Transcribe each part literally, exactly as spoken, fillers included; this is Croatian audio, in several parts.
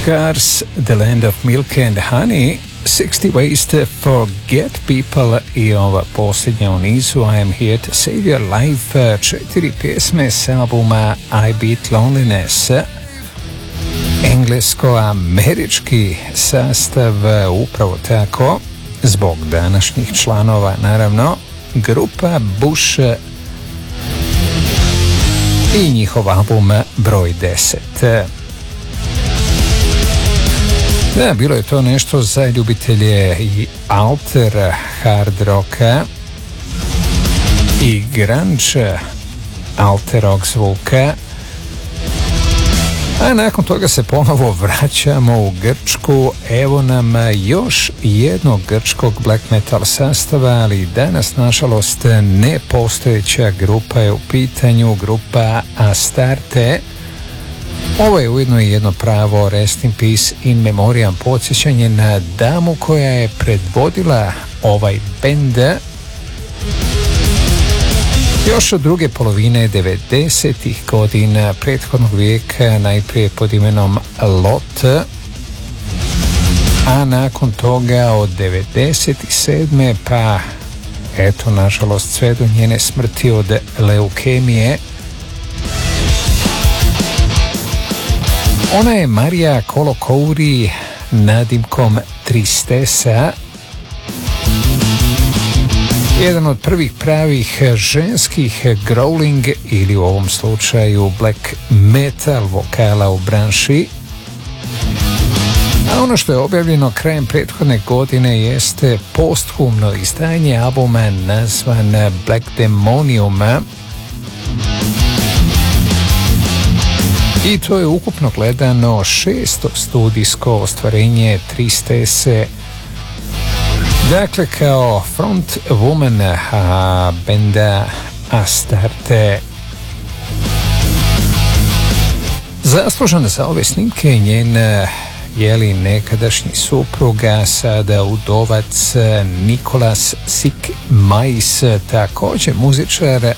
Cars, The Land of Milk and Honey, sixty Ways to Forget People i ova posljednja u nizu I Am Here to Save Your Life, četiri pjesme s albuma I Beat Loneliness. Englesko-američki sastav, upravo tako, zbog današnjih članova naravno, grupa Bush i njihov album broj deset. Da, bilo je to nešto za ljubitelje i alter hard rocka i grunge alter rock zvuka. A nakon toga se ponovo vraćamo u Grčku. Evo nam još jednog grčkog black metal sastava, ali danas nažalost nepostojeća grupa je u pitanju, grupa Astarte. Ovo je ujedno i jedno pravo rest in peace in memoriam podsjećanje na damu koja je predvodila ovaj bend još od druge polovine devedesetih godina prethodnog vijeka, najprije pod imenom Lot, a nakon toga od devedeset sedme pa eto nažalost sve do njene smrti od leukemije. Ona je Marija Kolokouri nadimkom Tristesa, jedan od prvih pravih ženskih growling ili u ovom slučaju black metal vokala u branši. A ono što je objavljeno krajem prethodne godine jeste posthumno izdanje albuma nazvan Black Demonium. I to je ukupno gledano šesto studijsko ostvarenje Tristese. Dakle, kao front woman a, benda Astarte. Zaslužan za ove snimke je njen jeli nekadašnji supruga, sada udovac Nikolas Sikmais, također muzičar.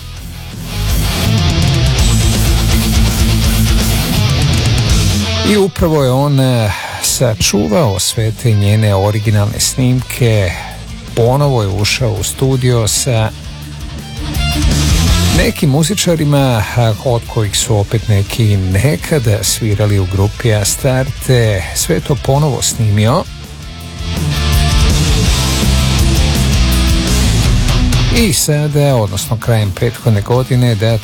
I upravo je on sačuvao sve te njene originalne snimke, ponovo je ušao u studio sa nekim muzičarima od kojih su opet neki nekada svirali u grupi Astarte, sve to ponovo snimio. I sada, odnosno krajem prethodne godine, da